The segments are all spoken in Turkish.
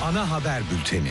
ana haber bülteni.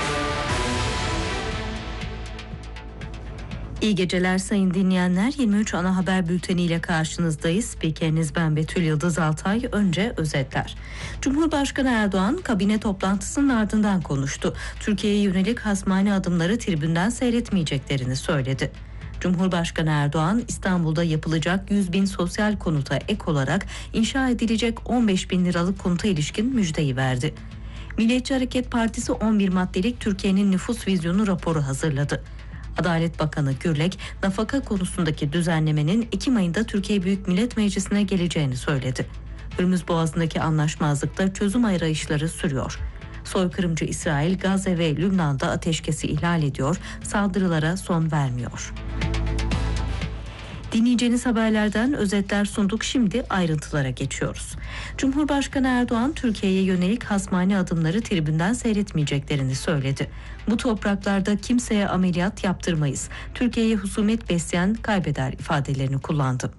İyi geceler sayın dinleyenler. 23 ana haber bülteniyle karşınızdayız. Spikeriniz ben Betül Yıldız Altay. Önce özetler. Cumhurbaşkanı Erdoğan kabine toplantısının ardından konuştu. Türkiye'ye yönelik hasmane adımları tribünden seyretmeyeceklerini söyledi. Cumhurbaşkanı Erdoğan İstanbul'da yapılacak 100.000 sosyal konuta ek olarak inşa edilecek 15.000 liralık konuta ilişkin müjdeyi verdi. Milliyetçi Hareket Partisi 11 maddelik Türkiye'nin nüfus vizyonu raporu hazırladı. Adalet Bakanı Gürlek, nafaka konusundaki düzenlemenin Ekim ayında Türkiye Büyük Millet Meclisi'ne geleceğini söyledi. Hürmüz Boğazı'ndaki anlaşmazlıkta çözüm arayışları sürüyor. Soykırımcı İsrail, Gazze ve Lübnan'da ateşkesi ihlal ediyor, saldırılara son vermiyor. Dinleyeceğiniz haberlerden özetler sunduk, şimdi ayrıntılara geçiyoruz. Cumhurbaşkanı Erdoğan, Türkiye'ye yönelik hasmane adımları tribünden seyretmeyeceklerini söyledi. Bu topraklarda kimseye ameliyat yaptırmayız, Türkiye'ye husumet besleyen kaybeder ifadelerini kullandı.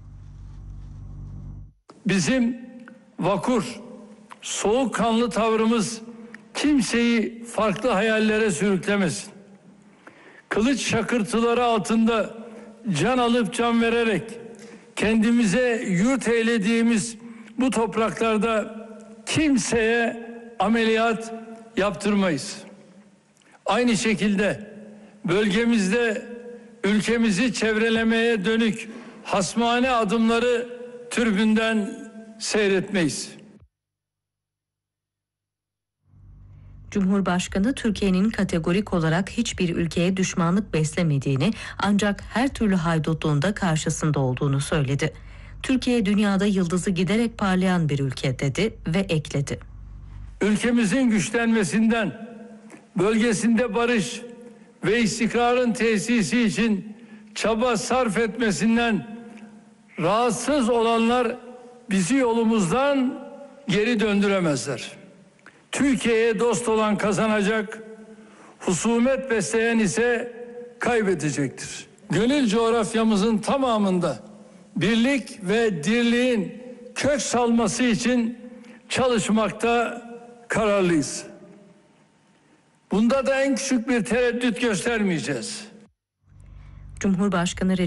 Bizim vakur, soğukkanlı tavrımız kimseyi farklı hayallere sürüklemesin. Kılıç şakırtıları altında can alıp can vererek kendimize yurt eylediğimiz bu topraklarda kimseye ameliyat yaptırmayız. Aynı şekilde bölgemizde ülkemizi çevrelemeye dönük hasmane adımları tribünden seyretmeyiz. Cumhurbaşkanı Türkiye'nin kategorik olarak hiçbir ülkeye düşmanlık beslemediğini, ancak her türlü haydutluğun da karşısında olduğunu söyledi. Türkiye dünyada yıldızı giderek parlayan bir ülke dedi ve ekledi. Ülkemizin güçlenmesinden, bölgesinde barış ve istikrarın tesisi için çaba sarf etmesinden rahatsız olanlar bizi yolumuzdan geri döndüremezler. Türkiye'ye dost olan kazanacak, husumet besleyen ise kaybedecektir. Gönül coğrafyamızın tamamında birlik ve dirliğin kök salması için çalışmakta kararlıyız. Bunda da en küçük bir tereddüt göstermeyeceğiz. Cumhurbaşkanı